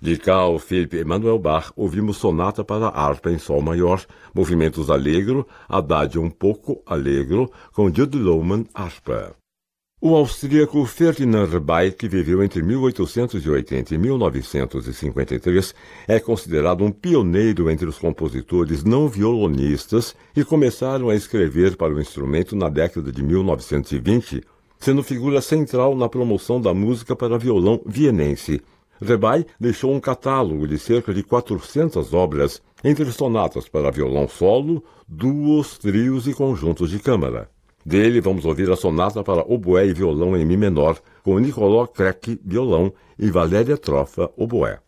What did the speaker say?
De Carl Philipp Emanuel Bach, ouvimos Sonata para harpa em Sol maior, movimentos Allegro, Adagio um pouco Allegro, com Jude Lohmann, harpa. O austríaco Ferdinand Rebai, que viveu entre 1880 e 1953, é considerado um pioneiro entre os compositores não violonistas que começaram a escrever para o instrumento na década de 1920, sendo figura central na promoção da música para violão vienense. Rebai deixou um catálogo de cerca de 400 obras, entre sonatas para violão solo, duos, trios e conjuntos de câmara. Dele vamos ouvir a sonata para oboé e violão em mi menor, com Nicolò Crecchi, violão, e Valéria Trofa, oboé.